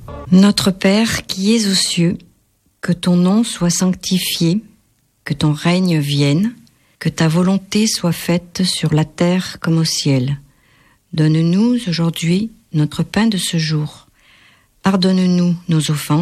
Notre Père qui es aux cieux, que ton nom soit sanctifié, que ton règne vienne, que ta volonté soit faite sur la terre comme au ciel. Donne-nous aujourd'hui notre pain de ce jour. Pardonne-nous nos offenses,